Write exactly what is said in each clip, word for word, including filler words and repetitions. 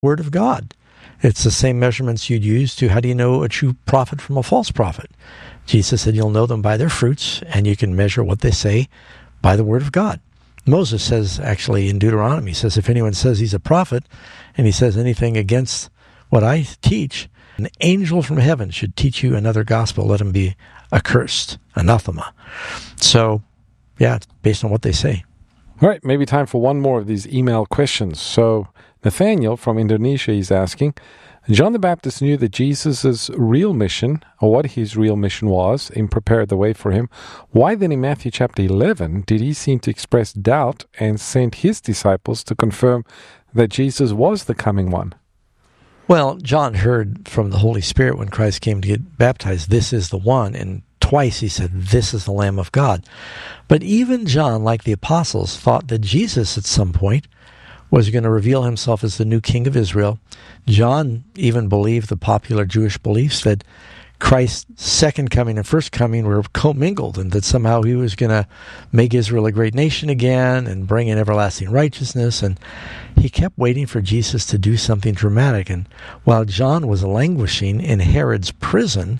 Word of God. It's the same measurements you'd use to how do you know a true prophet from a false prophet. Jesus said you'll know them by their fruits, and you can measure what they say by the Word of God. Moses says, actually, in Deuteronomy, he says, if anyone says he's a prophet, and he says anything against what I teach, an angel from heaven should teach you another gospel. Let him be accursed, anathema. So, yeah, it's based on what they say. All right, maybe time for one more of these email questions. So, Nathaniel from Indonesia is asking, John the Baptist knew that Jesus' real mission, or what his real mission was, and prepared the way for him. Why then in Matthew chapter eleven did he seem to express doubt and send his disciples to confirm that Jesus was the coming one? Well, John heard from the Holy Spirit when Christ came to get baptized, this is the one, and twice he said, this is the Lamb of God. But even John, like the apostles, thought that Jesus at some point was going to reveal himself as the new king of Israel. John even believed the popular Jewish beliefs that Christ's second coming and first coming were commingled, and that somehow he was going to make Israel a great nation again and bring in everlasting righteousness. And he kept waiting for Jesus to do something dramatic. And while John was languishing in Herod's prison,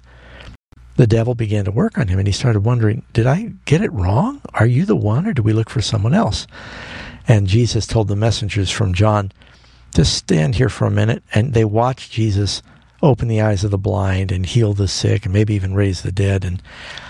the devil began to work on him, and he started wondering, did I get it wrong? Are you the one, or do we look for someone else? And Jesus told the messengers from John, just stand here for a minute. And they watched Jesus open the eyes of the blind and heal the sick and maybe even raise the dead. And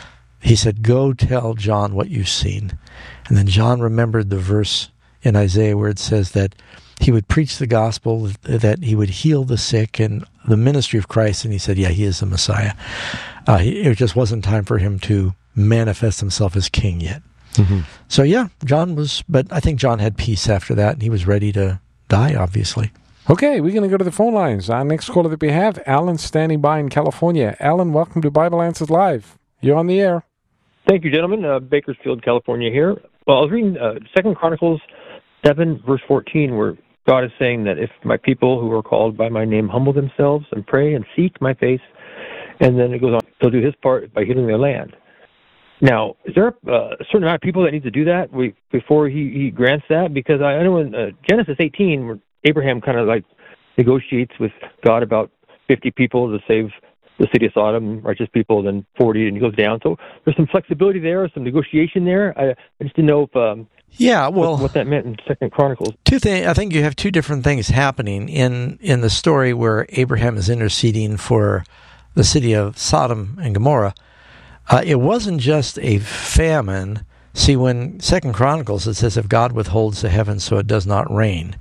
he said, go tell John what you've seen. And then John remembered the verse in Isaiah where it says that he would preach the gospel, that he would heal the sick and the ministry of Christ. And he said, yeah, he is the Messiah. Uh, it just wasn't time for him to manifest himself as king yet. Mm-hmm. So yeah, John was, but I think John had peace after that, and he was ready to die, obviously. Okay, we're going to go to the phone lines. Our next caller that we have, Alan, standing by in California. Alan, welcome to Bible Answers Live. You're on the air. Thank you, gentlemen. Uh, Bakersfield, California here. Well, I was reading uh, Second Chronicles seven, verse fourteen, where God is saying that if my people who are called by my name humble themselves and pray and seek my face, and then it goes on, he'll do his part by healing their land. Now, is there a, uh, a certain amount of people that need to do that we, before he, he grants that? Because I know in uh, Genesis eighteen, where Abraham kind of like negotiates with God about fifty people to save the city of Sodom, righteous people, then forty, and he goes down. So there's some flexibility there, some negotiation there. I, I just didn't know if um, yeah, well, what, what that meant in Second Chronicles. Two things. I think you have two different things happening in in the story where Abraham is interceding for the city of Sodom and Gomorrah. Uh, it wasn't just a famine. See, when Second Chronicles, it says, if God withholds the heavens so it does not rain,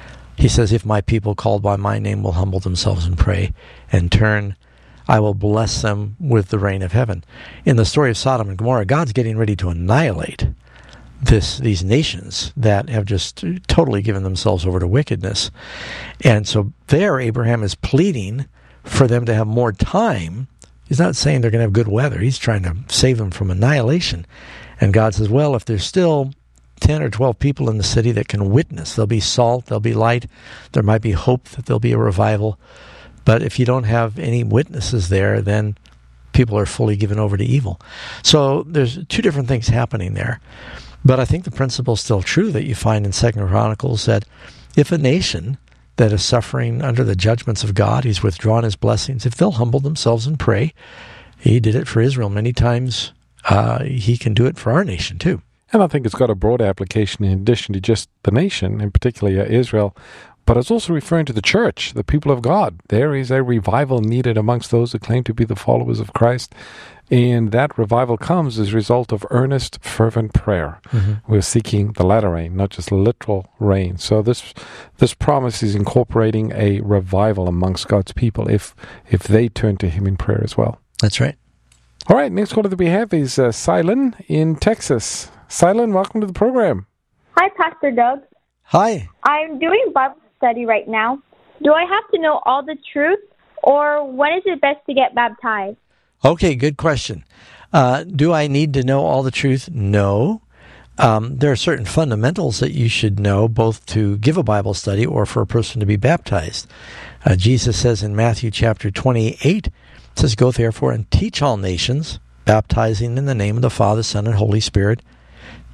he says, if my people called by my name will humble themselves and pray and turn, I will bless them with the rain of heaven. In the story of Sodom and Gomorrah, God's getting ready to annihilate this these nations that have just totally given themselves over to wickedness. And so there, Abraham is pleading for them to have more time. He's not saying they're going to have good weather. He's trying to save them from annihilation. And God says, well, if there's still ten or twelve people in the city that can witness, there'll be salt, there'll be light, there might be hope that there'll be a revival. But if you don't have any witnesses there, then people are fully given over to evil. So there's two different things happening there. But I think the principle is still true that you find in Second Chronicles, that if a nation that is suffering under the judgments of God, he's withdrawn his blessings, if they'll humble themselves and pray, he did it for Israel many times, uh, he can do it for our nation too. And I think it's got a broad application in addition to just the nation, and particularly uh, Israel, but it's also referring to the church, the people of God. There is a revival needed amongst those who claim to be the followers of Christ. And that revival comes as a result of earnest, fervent prayer. Mm-hmm. We're seeking the latter rain, not just literal rain. So this this promise is incorporating a revival amongst God's people if if they turn to him in prayer as well. That's right. All right, next caller that we have is uh, Silen in Texas. Silen, welcome to the program. Hi, Pastor Doug. Hi. I'm doing Bible study right now. Do I have to know all the truth, or when is it best to get baptized? Okay, good question. Uh, do I need to know all the truth? No. Um, there are certain fundamentals that you should know, both to give a Bible study or for a person to be baptized. Uh, Jesus says in Matthew chapter twenty-eight, it says, go therefore and teach all nations, baptizing in the name of the Father, Son, and Holy Spirit,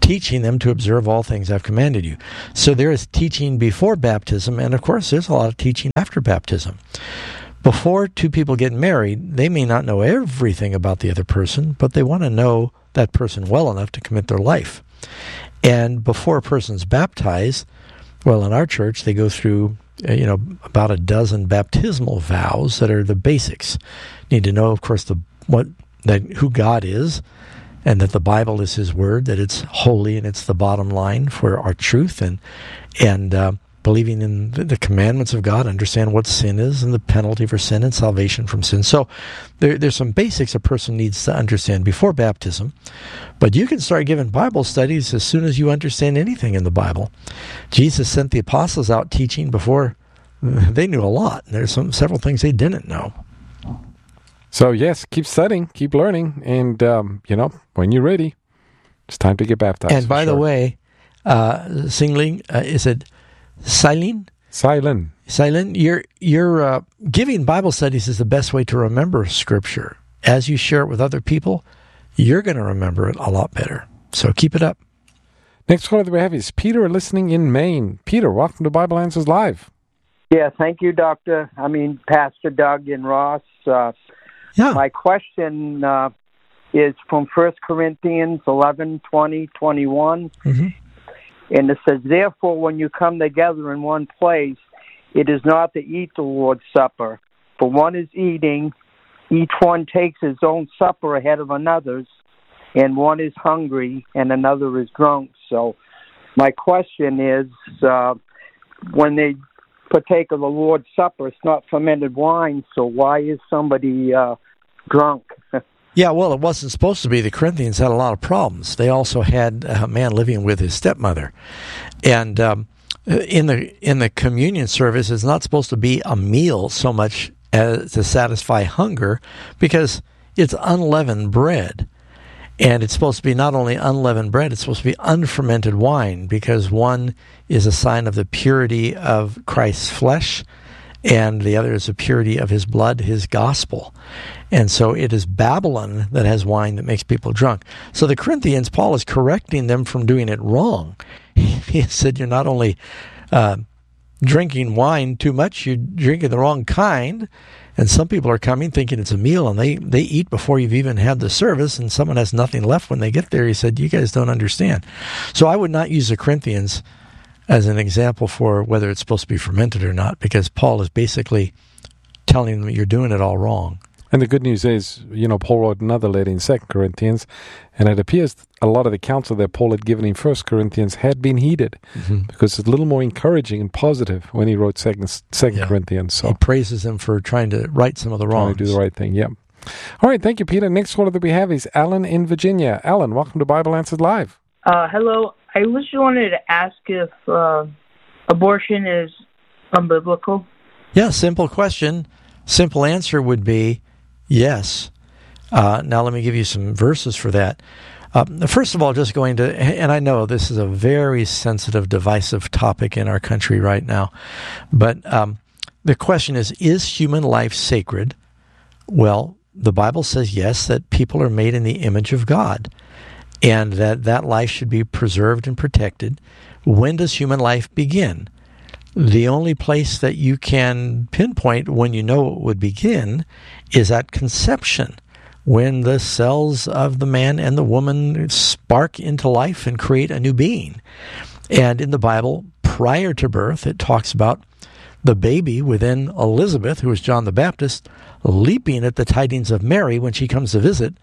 teaching them to observe all things I've commanded you. So there is teaching before baptism, and of course there's a lot of teaching after baptism. Before two people get married, they may not know everything about the other person, but they want to know that person well enough to commit their life. And before a person's baptized, well, in our church, they go through, you know, about a dozen baptismal vows that are the basics. Need to know, of course, the what that who God is, and that the Bible is His Word, that it's holy and it's the bottom line for our truth, and and uh, believing in the, the commandments of God, understand what sin is and the penalty for sin and salvation from sin. So there, there's some basics a person needs to understand before baptism, but you can start giving Bible studies as soon as you understand anything in the Bible. Jesus sent the apostles out teaching before they knew a lot. There's some several things they didn't know. So yes, keep studying, keep learning, and um, you know, when you're ready, it's time to get baptized. And by sure. the way, uh, Singling, uh, is it Silene? Silent. Silent, you're, you're uh, giving Bible studies is the best way to remember Scripture. As you share it with other people, you're going to remember it a lot better. So keep it up. Next caller that we have is Peter, listening in Maine. Peter, welcome to Bible Answers Live. Yeah, thank you, Doctor. I mean, Pastor Doug and Ross. Uh, Yeah. my question uh, is from First Corinthians eleven, twenty, twenty-one. Mm-hmm. And it says, therefore, when you come together in one place, it is not to eat the Lord's Supper. For one is eating, each one takes his own supper ahead of another's, and one is hungry, and another is drunk. So my question is, uh, when they partake of the Lord's Supper, it's not fermented wine, so why is somebody uh, drunk? Yeah, well, it wasn't supposed to be. The Corinthians had a lot of problems. They also had a man living with his stepmother. And um, in the in the communion service, it's not supposed to be a meal so much as to satisfy hunger, because it's unleavened bread. And it's supposed to be not only unleavened bread, it's supposed to be unfermented wine, because one is a sign of the purity of Christ's flesh, and the other is the purity of His blood, His gospel. And so it is Babylon that has wine that makes people drunk. So the Corinthians, Paul is correcting them from doing it wrong. He said, you're not only uh, drinking wine too much, you're drinking the wrong kind. And some people are coming thinking it's a meal, and they, they eat before you've even had the service, and someone has nothing left when they get there. He said, you guys don't understand. So I would not use the Corinthians as an example for whether it's supposed to be fermented or not, because Paul is basically telling them you're doing it all wrong. And the good news is, you know, Paul wrote another letter in Second Corinthians, and it appears a lot of the counsel that Paul had given in First Corinthians had been heeded, mm-hmm. because it's a little more encouraging and positive when he wrote Second Second yeah. Corinthians. So he praises them for trying to right some of the wrongs. Trying to do the right thing, yeah. All right, thank you, Peter. Next caller that we have is Alan in Virginia. Alan, welcome to Bible Answers Live. Uh, hello. I was wanted to ask if uh, abortion is unbiblical. Yeah, simple question. Simple answer would be yes. Uh, now let me give you some verses for that. Uh, first of all, just going to, and I know this is a very sensitive, divisive topic in our country right now, but um, the question is, is human life sacred? Well, the Bible says yes, that people are made in the image of God, and that that life should be preserved and protected. When does human life begin? The only place that you can pinpoint when you know it would begin is at conception, when the cells of the man and the woman spark into life and create a new being. And in the Bible, prior to birth, it talks about the baby within Elizabeth, who is John the Baptist, leaping at the tidings of Mary when she comes to visit.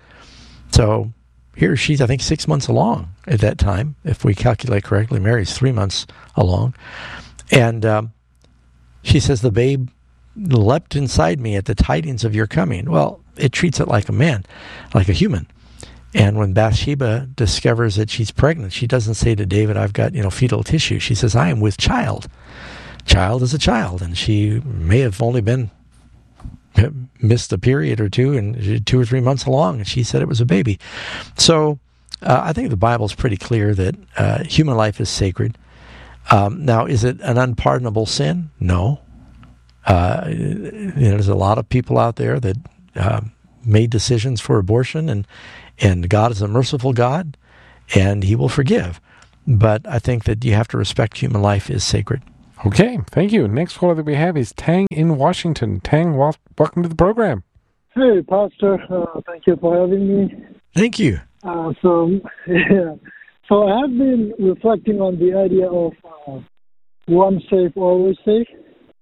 So here she's, I think, six months along at that time, if we calculate correctly. Mary's three months along. And um, she says, the babe leapt inside me at the tidings of your coming. Well, it treats it like a man, like a human. And when Bathsheba discovers that she's pregnant, she doesn't say to David, I've got, you know, fetal tissue. She says, I am with child. Child is a child. And she may have only been, missed a period or two, and two or three months along, and she said it was a baby. So uh, I think the Bible's pretty clear that uh, human life is sacred. Um, now, is it an unpardonable sin? No. Uh, you know, there's a lot of people out there that uh, made decisions for abortion, and and God is a merciful God, and he will forgive. But I think that you have to respect human life is sacred. Okay, thank you. Next caller that we have is Tang in Washington. Tang, wel- welcome to the program. Hey, Pastor. Uh, thank you for having me. Thank you. Uh, so, yeah. So I have been reflecting on the idea of uh, once saved, always saved.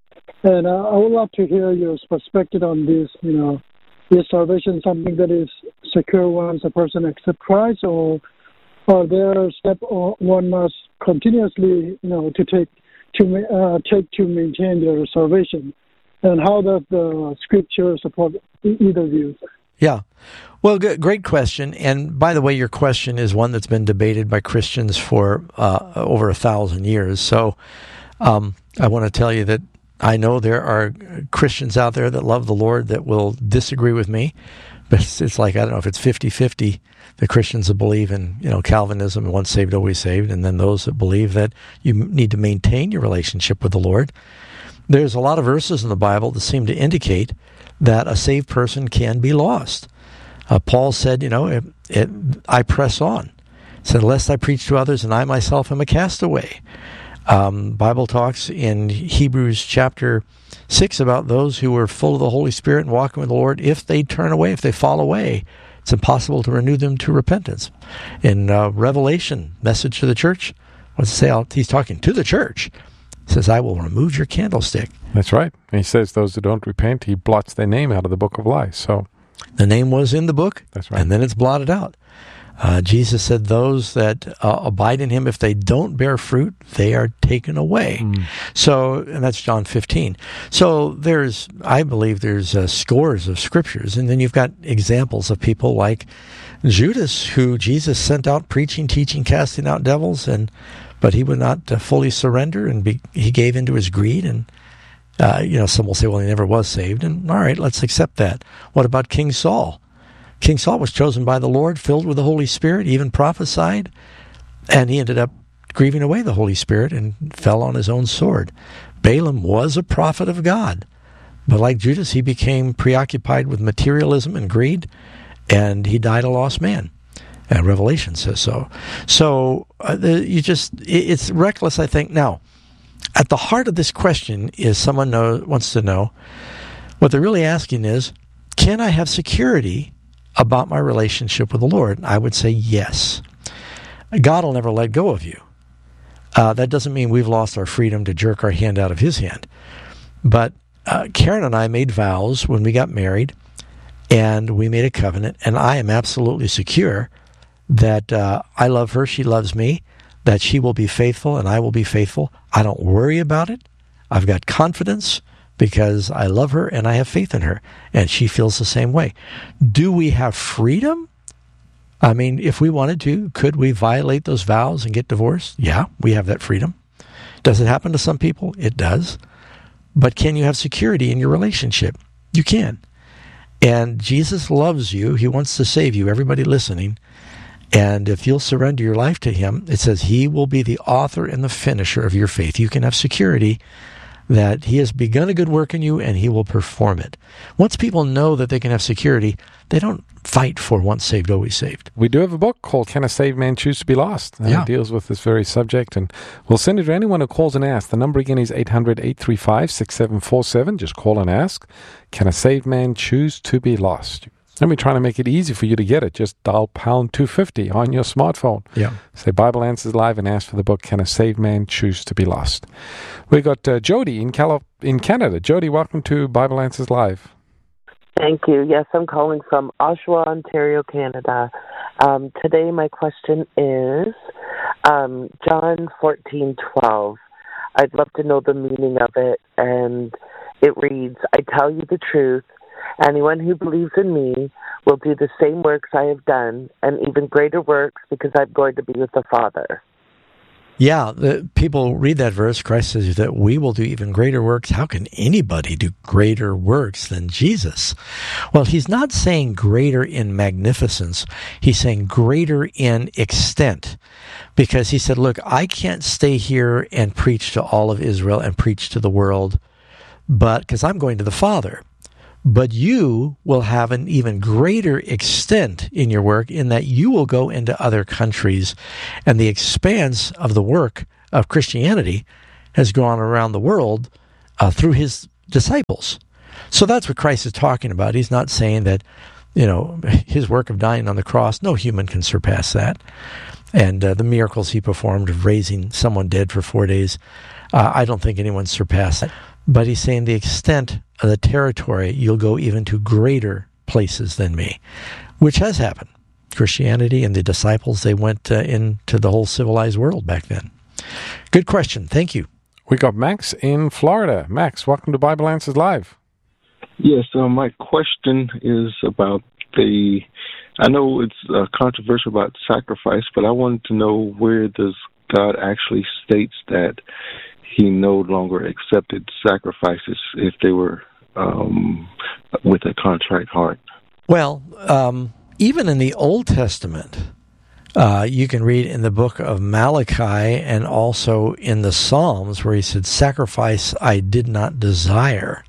And uh, I would love to hear your perspective on this. You know, is salvation something that is secure once a person accepts Christ, or are there steps one must continuously, you know, to take to uh, take to maintain their salvation? And how does the Scripture support either view? Yeah. Well, good, great question. And by the way, your question is one that's been debated by Christians for uh, over a thousand years. So um, I want to tell you that I know there are Christians out there that love the Lord that will disagree with me. But it's, it's like, I don't know if it's fifty-fifty, the Christians that believe in, you know, Calvinism, once saved, always saved, and then those that believe that you need to maintain your relationship with the Lord. There's a lot of verses in the Bible that seem to indicate that a saved person can be lost. Uh, Paul said, you know, it, it, I press on. He said, lest I preach to others and I myself am a castaway. Um, Bible talks in Hebrews chapter six about those who are full of the Holy Spirit and walking with the Lord. If they turn away, if they fall away, it's impossible to renew them to repentance. In uh, Revelation, message to the church, what's it say? He's talking to the church. He says, I will remove your candlestick. That's right. And he says those who don't repent, he blots their name out of the book of life. So the name was in the book. That's right. And then it's blotted out. Uh, Jesus said those that uh, abide in him, if they don't bear fruit, they are taken away. Mm. So, and that's John fifteen. So there's, I believe there's uh, scores of scriptures. And then you've got examples of people like Judas, who Jesus sent out preaching, teaching, casting out devils, and but he would not uh, fully surrender, and be, he gave into his greed. And uh, you know, some will say, well, he never was saved. And all right, let's accept that. What about King Saul? King Saul was chosen by the Lord, filled with the Holy Spirit, even prophesied, and he ended up grieving away the Holy Spirit and fell on his own sword. Balaam was a prophet of God, but like Judas, he became preoccupied with materialism and greed, and he died a lost man. And Revelation says so. So uh, the, you just, it, it's reckless, I think. Now, at the heart of this question is someone know, wants to know, what they're really asking is, can I have security about my relationship with the Lord? I would say yes. God will never let go of you. Uh, that doesn't mean we've lost our freedom to jerk our hand out of his hand. But uh, Karen and I made vows when we got married, and we made a covenant, and I am absolutely secure that uh, I love her, she loves me, that she will be faithful, and I will be faithful. I don't worry about it. I've got confidence because I love her and I have faith in her, and she feels the same way. Do we have freedom? I mean, if we wanted to, could we violate those vows and get divorced? Yeah, we have that freedom. Does it happen to some people? It does. But can you have security in your relationship? You can. And Jesus loves you. He wants to save you, everybody listening. And if you'll surrender your life to him, it says he will be the author and the finisher of your faith. You can have security that he has begun a good work in you and he will perform it. Once people know that they can have security, they don't fight for once saved, always saved. We do have a book called Can a Saved Man Choose to Be Lost? And yeah. It deals with this very subject, and we'll send it to anyone who calls and asks. The number again is eight hundred, eight three five, six seven four seven. Just call and ask. Can a saved man choose to be lost? And we're trying to make it easy for you to get it. Just dial pound two fifty on your smartphone. Yeah. Say Bible Answers Live and ask for the book, Can a Saved Man Choose to Be Lost? We got uh, Jody in Cali- in Canada. Jody, welcome to Bible Answers Live. Thank you. Yes, I'm calling from Oshawa, Ontario, Canada. Um, today my question is um, John fourteen twelve. I'd love to know the meaning of it. And it reads, I tell you the truth. Anyone who believes in me will do the same works I have done, and even greater works, because I'm going to be with the Father. Yeah, the, people read that verse. Christ says that we will do even greater works. How can anybody do greater works than Jesus? Well, he's not saying greater in magnificence. He's saying greater in extent. Because he said, look, I can't stay here and preach to all of Israel and preach to the world, but because I'm going to the Father. But you will have an even greater extent in your work in that you will go into other countries, and the expanse of the work of Christianity has gone around the world uh, through his disciples. So that's what Christ is talking about. He's not saying that, you know, his work of dying on the cross, no human can surpass that. And uh, the miracles he performed of raising someone dead for four days, uh, I don't think anyone surpassed that. But he's saying the extent of the territory, you'll go even to greater places than me, which has happened. Christianity and the disciples, they went uh, into the whole civilized world back then. Good question. Thank you. We got Max in Florida. Max, welcome to Bible Answers Live. Yes, uh, my question is about the, I know it's uh, controversial about sacrifice, but I wanted to know, where does God actually states that he no longer accepted sacrifices if they were um, with a contrite heart? Well, um, even in the Old Testament, uh, you can read in the book of Malachi and also in the Psalms where he said, sacrifice I did not desire.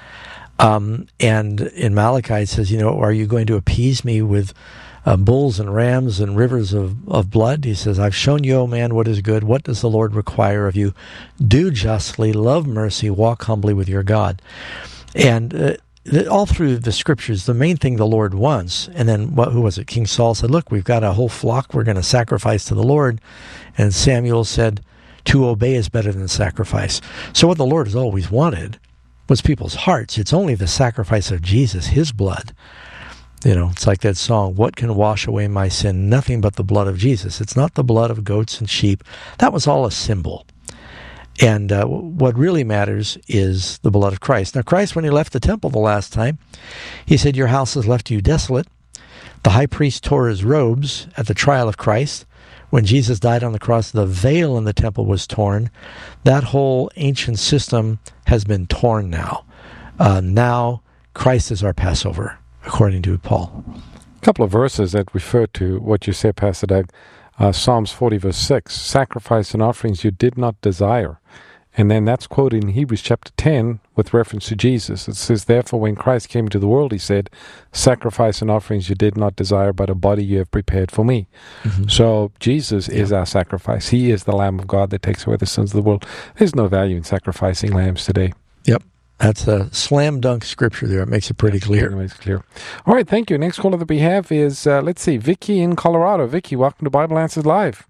Um, and in Malachi it says, you know, are you going to appease me with uh, bulls and rams and rivers of, of blood? He says, I've shown you, O man, what is good. What does the Lord require of you? Do justly, love mercy, walk humbly with your God. And uh, the, all through the scriptures, the main thing the Lord wants, and then what, who was it? King Saul said, look, we've got a whole flock we're going to sacrifice to the Lord. And Samuel said, to obey is better than sacrifice. So what the Lord has always wanted was people's hearts. It's only the sacrifice of Jesus, his blood. You know, it's like that song, what can wash away my sin? Nothing but the blood of Jesus. It's not the blood of goats and sheep. That was all a symbol. And uh, what really matters is the blood of Christ. Now, Christ, when he left the temple the last time, he said, your house has left you desolate. The high priest tore his robes at the trial of Christ. When Jesus died on the cross, the veil in the temple was torn. That whole ancient system has been torn now. Uh, now, Christ is our Passover, according to Paul. A couple of verses that refer to what you said, Pastor Doug. Uh, Psalms forty, verse six, sacrifice and offerings you did not desire. And then that's quoted in Hebrews chapter ten with reference to Jesus. It says, therefore, when Christ came into the world, he said, sacrifice and offerings you did not desire, but a body you have prepared for me. Mm-hmm. So Jesus yeah. is our sacrifice. He is the Lamb of God that takes away the sins of the world. There's no value in sacrificing lambs today. Yep. That's a slam dunk scripture there. It makes it pretty clear. It makes it clear. All right, thank you. Next caller that we have is, uh, let's see, Vicky in Colorado. Vicky, welcome to Bible Answers Live.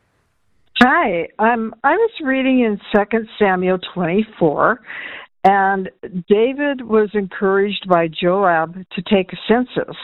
Hi. Um, I was reading in Second Samuel twenty-four, and David was encouraged by Joab to take a census.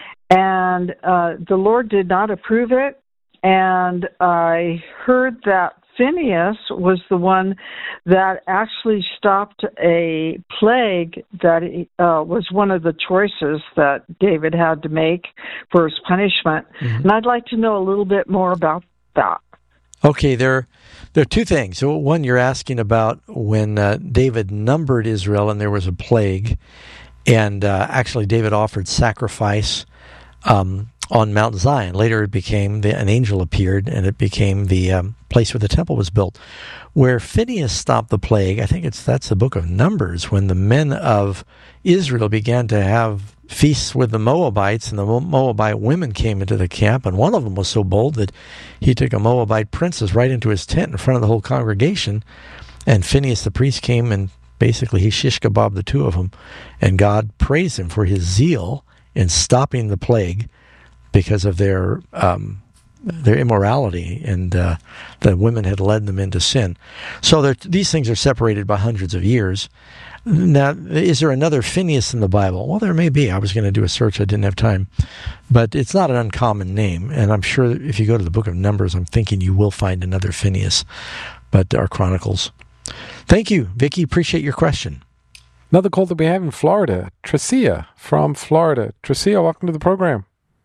And uh, the Lord did not approve it, and I heard that Phinehas was the one that actually stopped a plague that uh, was one of the choices that David had to make for his punishment. Mm-hmm. And I'd like to know a little bit more about that. Okay, there, there are two things. So one, you're asking about when uh, David numbered Israel and there was a plague, and uh, actually David offered sacrifice um, on Mount Zion. Later it became, the, an angel appeared, and it became the um, place where the temple was built. Where Phinehas stopped the plague, I think it's that's the book of Numbers, when the men of Israel began to have feasts with the Moabites, and the Moabite women came into the camp, and one of them was so bold that he took a Moabite princess right into his tent in front of the whole congregation, and Phinehas the priest came, and basically he shish kebabbed the two of them, and God praised him for his zeal in stopping the plague because of their um, their immorality, and uh, the women had led them into sin. So these things are separated by hundreds of years. Now, is there another Phinehas in the Bible? Well, there may be. I was going to do a search. I didn't have time. But it's not an uncommon name. And I'm sure if you go to the book of Numbers, I'm thinking you will find another Phinehas, but our Chronicles. Thank you, Vicky. Appreciate your question. Another call that we have in Florida, Tricia from Florida. Tricia, welcome to the program.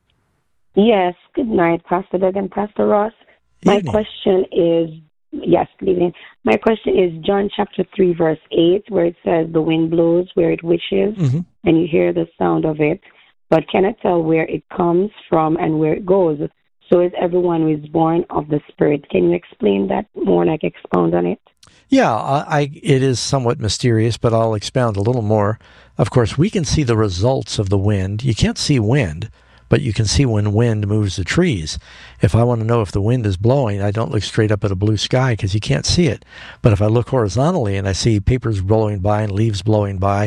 Yes. Good night, Pastor Doug and Pastor Ross. My Evening. question is, yes, good evening. My question is John chapter three, verse eight, where it says the wind blows where it wishes, mm-hmm. and you hear the sound of it, but cannot tell where it comes from and where it goes. So is everyone who is born of the Spirit. Can you explain that more, like expound on it? Yeah, I, I, it is somewhat mysterious, but I'll expound a little more. Of course, we can see the results of the wind. You can't see wind, but you can see when wind moves the trees. If I want to know if the wind is blowing, I don't look straight up at a blue sky because you can't see it. But if I look horizontally and I see papers rolling by and leaves blowing by,